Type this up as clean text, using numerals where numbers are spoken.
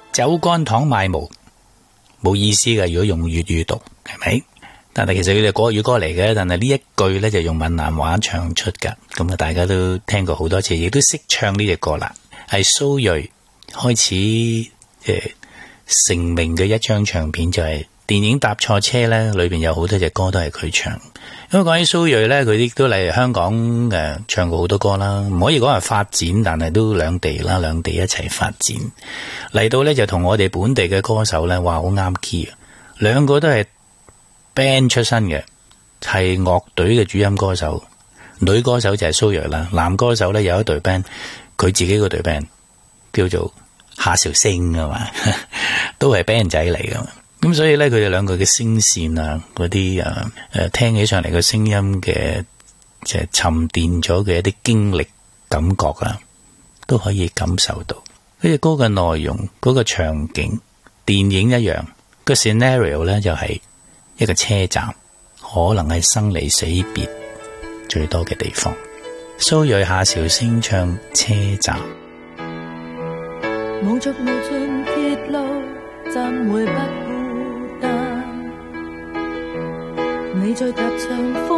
酒干倘賣無，冇意思嘅。如果用粵語讀，係咪？但係其實佢哋國語歌嚟嘅，但係呢一句咧就用閩南話唱出噶。咁啊，大家都聽過好多次，亦都識唱呢隻歌啦。係蘇芮開始成名嘅一張唱片，就係電影搭錯車咧，裏邊有好多隻歌都係佢唱。因為講起蘇芮咧，佢亦都嚟香港唱過好多歌啦，唔可以講係發展，但係都兩地一齊發展嚟到咧，就同我哋本地嘅歌手咧，哇好啱 key 啊！兩個都係 band 出身嘅，係樂隊嘅主音歌手，女歌手就係蘇芮啦，男歌手咧有一隊 band， 佢自己嗰隊 band 叫做夏韶聲啊嘛，都係 band 仔嚟噶嘛。咁所以咧，佢哋兩個嘅聲線啊，嗰啲聽起上嚟嘅聲音嘅，即係沉澱咗嘅一啲經歷感覺啊，都可以感受到。呢隻歌嘅內容，嗰個場景，電影一樣，個 scenario 咧就係一個車站，可能係生離死別最多嘅地方。蘇芮夏韶聲唱車站。 無著無盡鐵路，怎會不孤單？你在踏上風